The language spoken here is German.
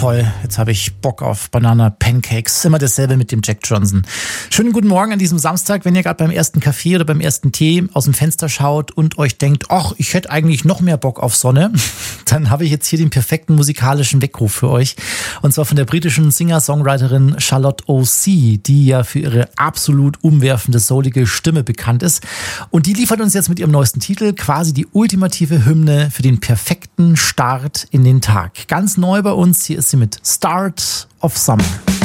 toll, jetzt habe ich Bock auf Banana Pancakes. Immer dasselbe mit dem Jack Johnson. Schönen guten Morgen an diesem Samstag, wenn ihr gerade beim ersten Kaffee oder beim ersten Tee aus dem Fenster schaut und euch denkt, ach, ich hätte eigentlich noch mehr Bock auf Sonne, dann habe ich jetzt hier den perfekten musikalischen Weckruf für euch. Und zwar von der britischen Singer-Songwriterin Charlotte O.C., die ja für ihre absolut umwerfende, soulige Stimme bekannt ist. Und die liefert uns jetzt mit ihrem neuesten Titel quasi die ultimative Hymne für den perfekten Start in den Tag. Ganz neu bei uns, hier ist sie mit Start of Summer.